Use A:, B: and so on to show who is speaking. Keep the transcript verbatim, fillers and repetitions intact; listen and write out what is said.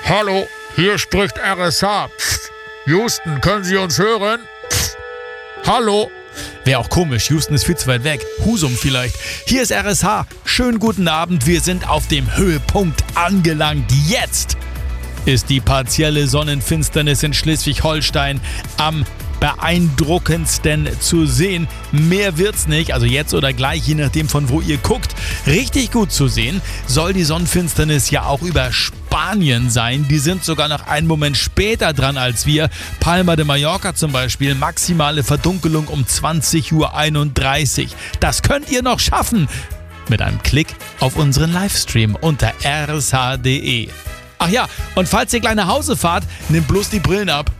A: Hallo, hier spricht R S H. Psst. Houston, können Sie uns hören? Psst. Hallo?
B: Wäre auch komisch, Houston ist viel zu weit weg. Husum vielleicht. Hier ist R S H. Schönen guten Abend, wir sind auf dem Höhepunkt angelangt. Jetzt ist die partielle Sonnenfinsternis in Schleswig-Holstein am beeindruckendsten zu sehen. Mehr wird's nicht, also jetzt oder gleich, je nachdem von wo ihr guckt. Richtig gut zu sehen soll die Sonnenfinsternis ja auch über Spanien sein. Die sind sogar noch einen Moment später dran als wir. Palma de Mallorca zum Beispiel, maximale Verdunkelung um zwanzig Uhr einunddreißig. Das könnt ihr noch schaffen mit einem Klick auf unseren Livestream unter r s h punkt d e. Ach ja, und falls ihr gleich nach Hause fahrt, nehmt bloß die Brillen ab.